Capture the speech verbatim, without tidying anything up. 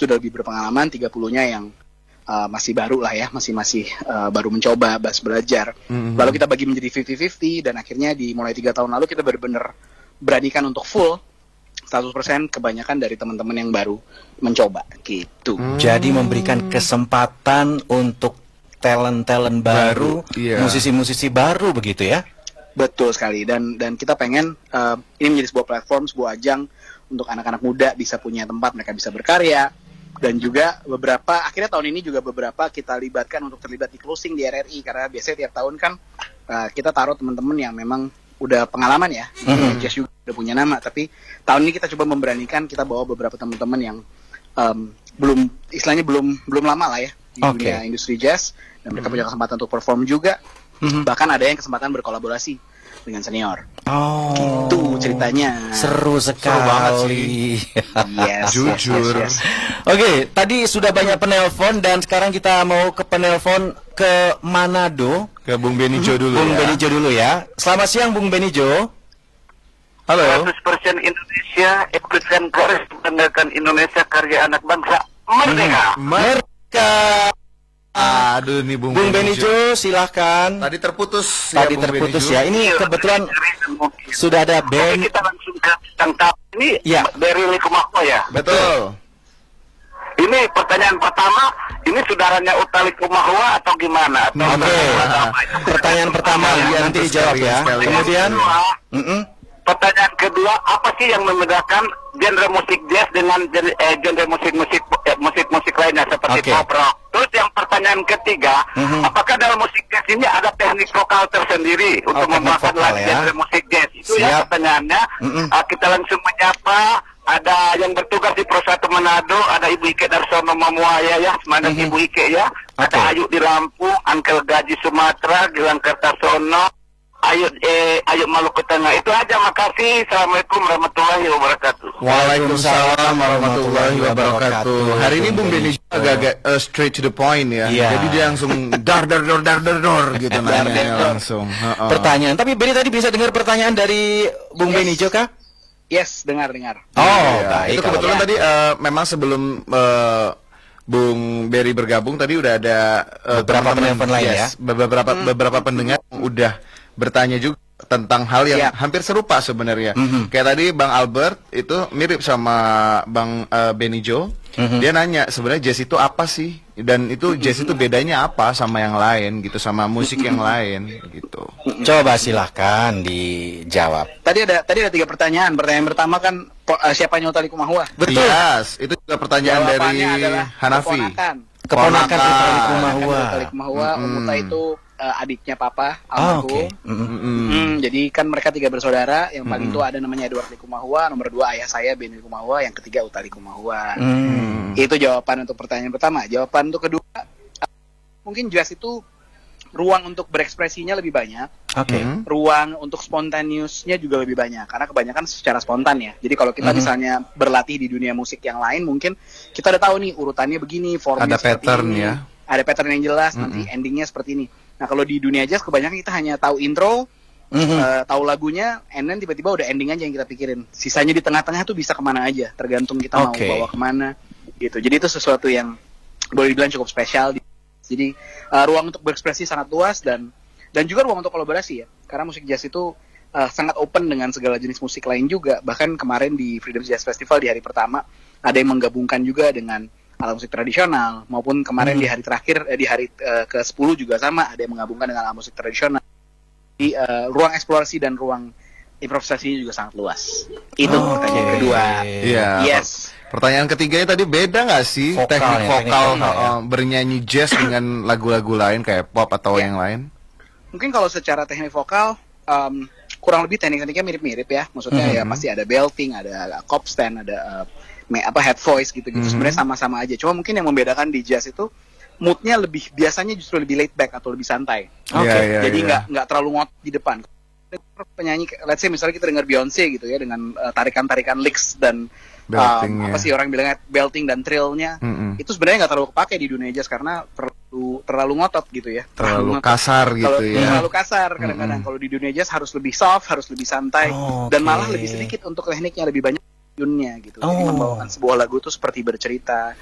sudah lebih berpengalaman, tiga puluhnya yang uh, masih baru lah ya, masih masih uh, baru mencoba, baru belajar. Mm-hmm. Lalu kita bagi menjadi fifty fifty dan akhirnya di mulai tiga tahun lalu kita benar-benar beranikan untuk full seratus persen, kebanyakan dari teman-teman yang baru mencoba gitu. Hmm. Jadi memberikan kesempatan untuk talent-talent baru, baru yeah. musisi-musisi baru begitu ya? Betul sekali, dan dan kita pengen uh, ini menjadi sebuah platform, sebuah ajang untuk anak-anak muda bisa punya tempat mereka bisa berkarya, dan juga beberapa akhirnya tahun ini juga beberapa kita libatkan untuk terlibat di closing di R R I, karena biasanya tiap tahun kan uh, kita taruh teman-teman yang memang udah pengalaman ya, mm-hmm. Jazz juga udah punya nama, tapi tahun ini kita coba memberanikan, kita bawa beberapa teman-teman yang um, belum istilahnya belum belum lama lah ya di okay. dunia industri jazz, dan mereka mm-hmm. punya kesempatan untuk perform juga. Mm-hmm. Bahkan ada yang kesempatan berkolaborasi dengan senior. Oh, gitu ceritanya. Seru sekali. Seru banget sih. Yes, jujur. Yes, yes, yes. Oke, okay, tadi sudah banyak penelpon dan sekarang kita mau ke penelpon ke Manado. Ke Bung Benijo dulu. Bung ya. Benijo dulu ya. Selamat siang Bung Benijo. Halo. seratus persen Indonesia, ikutkan garis banggakan Indonesia, karya anak bangsa merdeka. Hmm. Merdeka. Aduh nih Bung, Bung Benijo, Benijo silahkan. Tadi terputus. Tadi ya, terputus Benijo. ya. Ini kebetulan sudah ada band. Oke, kita langsung ke tentang ini ya. Dari Likumahua ya. Betul. Ini pertanyaan pertama, ini saudaranya Utha Likumahua atau gimana? Oke. Okay. Pertanyaan pertama ya, nanti dijawab ya. Kemudian, mm-mm. Pertanyaan kedua, apa sih yang membedakan genre musik jazz dengan genre, eh, genre musik-musik eh, musik-musik lainnya seperti okay. pop rock? Terus yang pertanyaan ketiga, mm-hmm. apakah dalam musik jazz ini ada teknik vokal tersendiri untuk oh, membawakan lagu ya? Genre musik jazz? Itu Siap. Ya pertanyaannya. Mm-hmm. Uh, kita langsung menyapa. Ada yang bertugas di Pro satu Manado, ada Ibu Ike Darsono Mamuaya ya, mana mm-hmm. Ibu Ike ya. Okay. Ada Ayu di Lampung, Uncle Gaji Sumatera, Gilang Kertasono, Ayo eh Ayo Maluku Tengah. Itu aja, makasih. Assalamualaikum warahmatullahi wabarakatuh. Waalaikumsalam warahmatullahi wabarakatuh. Hari ini Bung Benijo agak-agak uh, straight to the point ya. Yeah. Jadi dia langsung dar dar dar dar dar dar gitu nanya langsung. Uh-uh. Pertanyaan. Tapi Beni tadi bisa dengar pertanyaan dari Bung yes. Benijo kah? Yes, dengar dengar. Oh, ya, baik. Itu kebetulan ya. tadi uh, memang sebelum uh, Bung Berry bergabung tadi udah ada uh, beberapa penelpon lain yes, ya. Beberapa hmm. beberapa pendengar udah bertanya juga tentang hal yang yeah. hampir serupa sebenarnya. Mm-hmm. Kayak tadi Bang Albert itu mirip sama Bang uh, Benijo. Mm-hmm. Dia nanya sebenarnya jazz itu apa sih? Dan itu jazz itu bedanya apa sama yang lain gitu, sama musik yang lain gitu. Coba silahkan dijawab. Tadi ada tadi ada tiga pertanyaan. Pertanyaan pertama kan uh, siapanya Utha Likumahua? Betul. Yes, itu juga pertanyaan Jawabannya dari Hanafi. Keponakan. Keponakan Utha Likumahua. Utha Likumahua, mm-hmm. Utha itu uh, adiknya papa Oh, almarhum. okay. mm-hmm. hmm, jadi kan mereka tiga bersaudara. Yang paling mm-hmm. tua ada namanya Edward Likumahua, nomor dua ayah saya Beni Likumahua, yang ketiga Utha Likumahua. Mm. Itu jawaban untuk pertanyaan pertama. Jawaban untuk kedua, uh, mungkin jazz itu ruang untuk berekspresinya lebih banyak. Oke. Okay. Ruang untuk spontaneousnya juga lebih banyak, karena kebanyakan secara spontan ya. Jadi kalau kita mm-hmm. misalnya berlatih di dunia musik yang lain, mungkin kita udah tahu nih urutannya begini, formnya ada pattern ini, ya. Ada pattern yang jelas, mm-hmm. nanti endingnya seperti ini. Nah kalau di dunia jazz kebanyakan kita hanya tahu intro, mm-hmm. uh, tahu lagunya, and then tiba-tiba udah ending aja yang kita pikirin. Sisanya di tengah-tengah tuh bisa kemana aja, tergantung kita okay. mau bawa kemana gitu. Jadi itu sesuatu yang boleh dibilang cukup spesial. Jadi uh, ruang untuk berekspresi sangat luas, dan dan juga ruang untuk kolaborasi ya. Karena musik jazz itu uh, sangat open dengan segala jenis musik lain juga. Bahkan kemarin di Freedom Jazz Festival di hari pertama ada yang menggabungkan juga dengan alat musik tradisional, maupun kemarin hmm. di hari terakhir eh, di hari uh, ke sepuluh juga sama, ada yang menggabungkan dengan alat musik tradisional. Jadi uh, ruang eksplorasi dan ruang improvisasinya juga sangat luas. Itu oh, pertanyaan okay. kedua. Yeah. Yes. Pertanyaan ketiganya tadi beda nggak sih vokal, teknik ya, vokal teknik vokal, uh, ya. bernyanyi jazz dengan lagu-lagu lain kayak pop atau yeah. yang lain? Mungkin kalau secara teknik vokal um, kurang lebih teknik-tekniknya mirip-mirip ya. Maksudnya mm-hmm. ya pasti ada belting, ada cop stand, ada uh, me, apa head voice gitu-gitu. Mm-hmm. Sebenarnya sama-sama aja. Cuma mungkin yang membedakan di jazz itu moodnya lebih biasanya justru lebih laid back atau lebih santai. Okay. Yeah, yeah, Jadi nggak yeah. nggak terlalu ngot di depan. Penyanyi, let's say misalnya kita dengar Beyonce gitu ya, dengan uh, tarikan-tarikan licks dan um, apa sih orang bilangnya belting dan trillnya, mm-hmm. itu sebenarnya nggak terlalu kepake di dunia jazz karena terlalu terlalu ngotot gitu ya, terlalu, terlalu kasar gitu kalau, ya, terlalu kasar kadang-kadang. Mm-hmm. Kalau di dunia jazz harus lebih soft, harus lebih santai, oh, dan okay. malah lebih sedikit untuk tekniknya, lebih banyak tune-nya gitu. Oh. Jadi membawakan sebuah lagu itu seperti bercerita,